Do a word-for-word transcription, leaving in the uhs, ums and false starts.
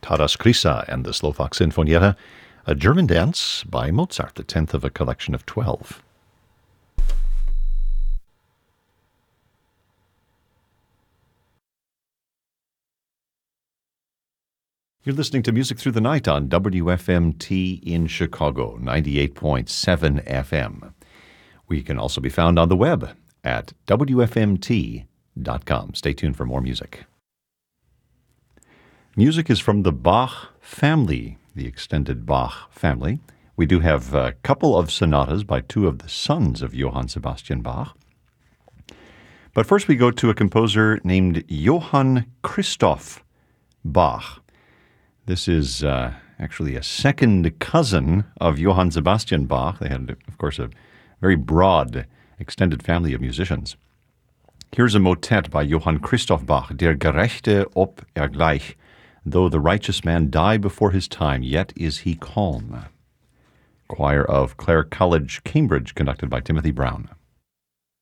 Taras Krysa and the Slovak Sinfonietta, a German dance by Mozart, the tenth of a collection of twelve. You're listening to Music Through the Night on W F M T in Chicago, ninety-eight point seven F M. We can also be found on the web at W F M T dot com. Stay tuned for more music. Music is from the Bach family, the extended Bach family. We do have a couple of sonatas by two of the sons of Johann Sebastian Bach. But first we go to a composer named Johann Christoph Bach. This is uh, actually a second cousin of Johann Sebastian Bach. They had, of course, a very broad, extended family of musicians. Here's a motet by Johann Christoph Bach, Der Gerechte ob er gleich. Though the righteous man die before his time, yet is he calm. Choir of Clare College, Cambridge, conducted by Timothy Brown.